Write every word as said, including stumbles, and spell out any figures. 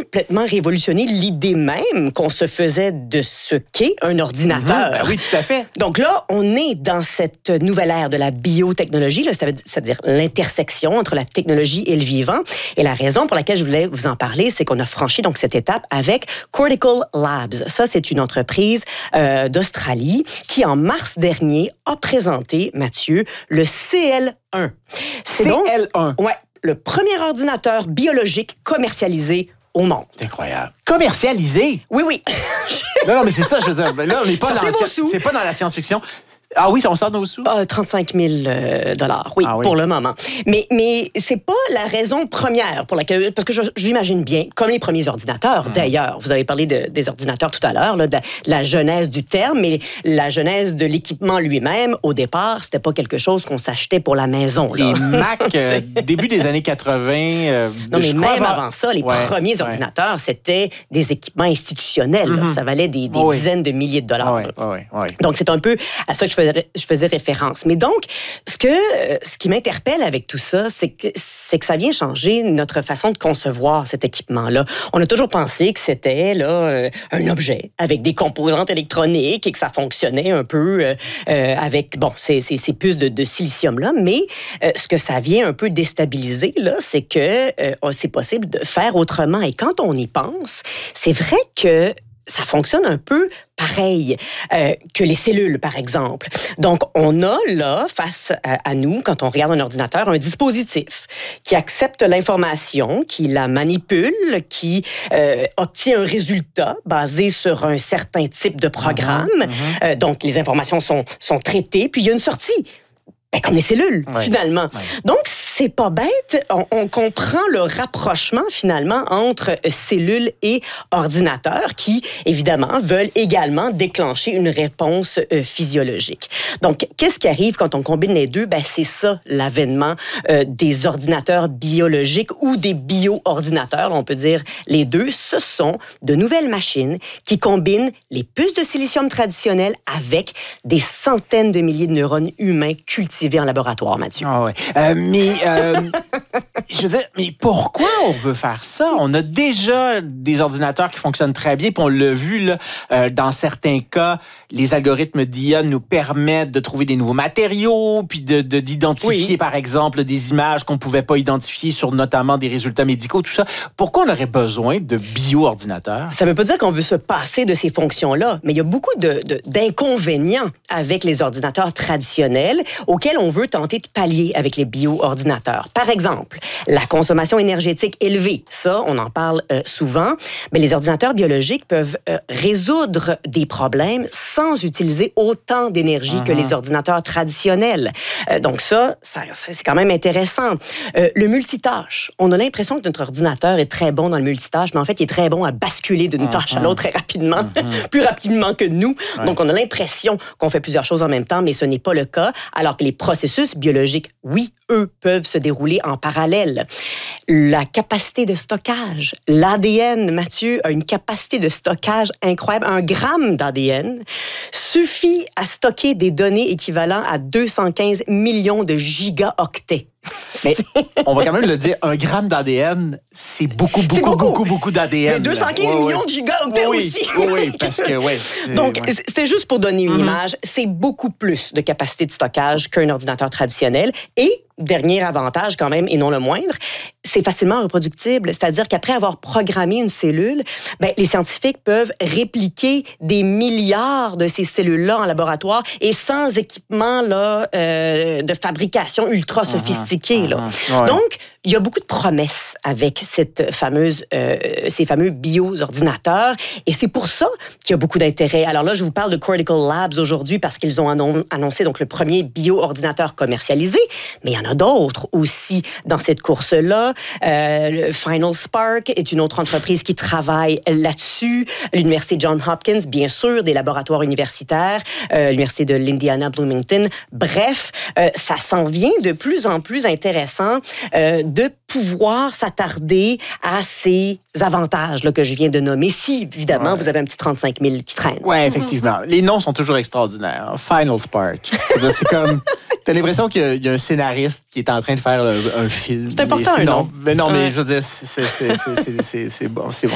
complètement révolutionné l'idée même qu'on se faisait de ce qu'est un ordinateur. Mmh, ben oui, tout à fait. Donc là, on est dans cette nouvelle ère de la biotechnologie, là, c'est-à-dire l'intersection entre la technologie et le vivant. Et la raison pour laquelle je voulais vous en parler, c'est qu'on a franchi donc cette étape avec Cortical Labs. Ça, c'est une entreprise euh, d'Australie qui, en mars dernier, a présenté, Mathieu, le C L un. C'est C L un? Donc, ouais, le premier ordinateur biologique commercialisé au monde. C'est incroyable. Commercialisé? Oui, oui. non, non, mais c'est ça, je veux dire. Là, on n'est pas dans la, c'est pas dans la science-fiction. Ah oui, on sort nos sous? Euh, trente-cinq mille dollars, oui, ah oui, pour le moment. Mais, mais c'est pas la raison première pour laquelle... Parce que je, je l'imagine bien, comme les premiers ordinateurs, mmh. d'ailleurs. Vous avez parlé de, des ordinateurs tout à l'heure, là, de, de la genèse du terme, mais la genèse de l'équipement lui-même, au départ, c'était pas quelque chose qu'on s'achetait pour la maison. Là. Les Mac, euh, début des années quatre-vingts... Euh, non, mais même avant... avant ça, les ouais, premiers ouais. ordinateurs, c'était des équipements institutionnels. Mmh. Ça valait des, des oh, dizaines oui. de milliers de dollars. Oui, oui, oui. Donc, c'est un peu à ça que je faisais, je faisais référence. Mais donc, ce, que, ce qui m'interpelle avec tout ça, c'est que, c'est que ça vient changer notre façon de concevoir cet équipement-là. On a toujours pensé que c'était là, un objet avec des composantes électroniques et que ça fonctionnait un peu euh, avec, bon, ces, ces, ces puces de, de silicium-là. Mais euh, ce que ça vient un peu déstabiliser, là, c'est que euh, c'est possible de faire autrement. Et quand on y pense, c'est vrai que ça fonctionne un peu pareil euh, que les cellules, par exemple. Donc, on a là, face à, à nous, quand on regarde un ordinateur, un dispositif qui accepte l'information, qui la manipule, qui euh, obtient un résultat basé sur un certain type de programme. Mm-hmm, mm-hmm. Euh, donc, les informations sont, sont traitées, puis il y a une sortie. Ben, comme les cellules, ouais, finalement. Ouais. Donc, c'est pas bête. On, on comprend le rapprochement, finalement, entre cellules et ordinateurs qui, évidemment, veulent également déclencher une réponse euh, physiologique. Donc, qu'est-ce qui arrive quand on combine les deux? Ben, c'est ça, l'avènement euh, des ordinateurs biologiques ou des bio-ordinateurs. On peut dire les deux. Ce sont de nouvelles machines qui combinent les puces de silicium traditionnelles avec des centaines de milliers de neurones humains cultivés en laboratoire, Mathieu. Ah ouais. Euh, mais, euh, je veux dire, mais pourquoi on veut faire ça? On a déjà des ordinateurs qui fonctionnent très bien, puis on l'a vu, là, euh, dans certains cas, les algorithmes d'I A nous permettent de trouver des nouveaux matériaux, puis de, de, d'identifier, oui. par exemple, des images qu'on ne pouvait pas identifier sur notamment des résultats médicaux, tout ça. Pourquoi on aurait besoin de bio-ordinateurs? Ça ne veut pas dire qu'on veut se passer de ces fonctions-là, mais il y a beaucoup de, de, d'inconvénients avec les ordinateurs traditionnels auxquels on veut tenter de pallier avec les bio-ordinateurs. Par exemple, la consommation énergétique élevée. Ça, on en parle euh, souvent. Mais les ordinateurs biologiques peuvent euh, résoudre des problèmes sans utiliser autant d'énergie uh-huh. que les ordinateurs traditionnels. Euh, donc ça, ça, c'est quand même intéressant. Euh, le multitâche. On a l'impression que notre ordinateur est très bon dans le multitâche, mais en fait, il est très bon à basculer d'une uh-huh. tâche à l'autre très rapidement, uh-huh. plus rapidement que nous. Ouais. Donc, on a l'impression qu'on fait plusieurs choses en même temps, mais ce n'est pas le cas, alors que les processus biologiques, oui, eux, peuvent se dérouler en parallèle. La capacité de stockage. L'A D N, Mathieu, a une capacité de stockage incroyable. Un gramme d'A D N suffit à stocker des données équivalentes à deux cent quinze millions de gigaoctets. Mais on va quand même le dire, un gramme d'A D N, c'est beaucoup, beaucoup, c'est beaucoup, beaucoup, beaucoup d'A D N. Mais deux cent quinze ouais, millions ouais. de gigaoctets oui, aussi. Oui, oui, parce que, oui. Donc, ouais. c'était juste pour donner une mm-hmm. image. C'est beaucoup plus de capacité de stockage qu'un ordinateur traditionnel. Et, dernier avantage quand même, et non le moindre, c'est facilement reproductible. C'est-à-dire qu'après avoir programmé une cellule, ben, les scientifiques peuvent répliquer des milliards de ces cellules-là en laboratoire et sans équipement là, euh, de fabrication ultra sophistiqué. Uh-huh, là. Uh-huh, ouais. Donc, il y a beaucoup de promesses avec cette fameuse, euh, ces fameux bio-ordinateurs et c'est pour ça qu'il y a beaucoup d'intérêt. Alors là, je vous parle de Cortical Labs aujourd'hui parce qu'ils ont annon- annoncé donc, le premier bio-ordinateur commercialisé, mais il y en a d'autres aussi dans cette course-là. Euh, le Final Spark est une autre entreprise qui travaille là-dessus. L'Université Johns Hopkins, bien sûr, des laboratoires universitaires, euh, l'Université de l'Indiana Bloomington. Bref, euh, ça s'en vient de plus en plus intéressant euh, de pouvoir s'attarder à ces avantages là, que je viens de nommer. Si, évidemment, ouais. vous avez un petit trente-cinq mille qui traîne. Oui, effectivement. Les noms sont toujours extraordinaires. Final Spark. C'est comme... T'as l'impression qu'il y a un scénariste qui est en train de faire un, un film. C'est important, sinon, non? Mais non, mais ouais. je veux dire, c'est, c'est, c'est, c'est, c'est, c'est bon. C'est bon.